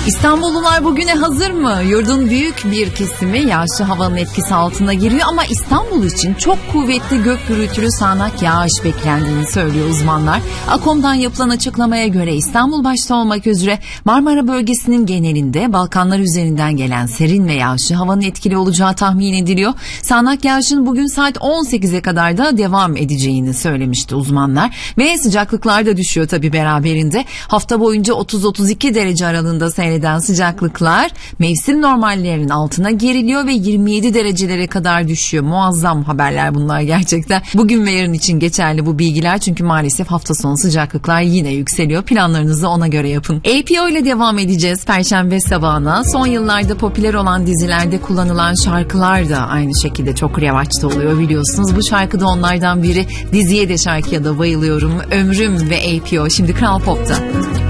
İstanbullular bugüne hazır mı? Yurdun büyük bir kesimi yağışlı havanın etkisi altına giriyor ama İstanbul için çok kuvvetli gök gürültülü sağanak yağış beklendiğini söylüyor uzmanlar. AKOM'dan yapılan açıklamaya göre İstanbul başta olmak üzere Marmara bölgesinin genelinde Balkanlar üzerinden gelen serin ve yağışlı havanın etkili olacağı tahmin ediliyor. Sağanak yağışın bugün saat 18'e kadar da devam edeceğini söylemişti uzmanlar. Ve sıcaklıklar da düşüyor tabii beraberinde. Hafta boyunca 30-32 derece aralığında seyreden sıcaklıklar mevsim normallerinin altına geriliyor ve 27 derecelere kadar düşüyor. Muazzam haberler bunlar gerçekten. Bugün ve yarın için geçerli bu bilgiler çünkü maalesef hafta sonu sıcaklıklar yine yükseliyor. Planlarınızı ona göre yapın. APO ile devam edeceğiz Perşembe sabahına. Son yıllarda popüler olan dizilerde kullanılan şarkılar da aynı şekilde çok revaçta oluyor biliyorsunuz. Bu şarkı da onlardan biri. Diziye de şarkıya da bayılıyorum. Ömrüm ve APO şimdi Kral Pop'ta.